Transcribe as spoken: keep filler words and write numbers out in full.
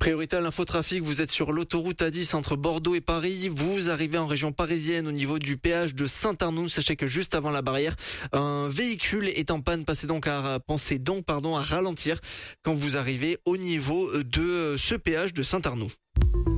Priorité à l'infotrafic, vous êtes sur l'autoroute A dix entre Bordeaux et Paris. Vous arrivez en région parisienne au niveau du péage de Saint-Arnoux. Sachez que juste avant la barrière, un véhicule est en panne. Passez donc à, pensez donc, pardon, à ralentir quand vous arrivez au niveau de ce péage de Saint-Arnoux.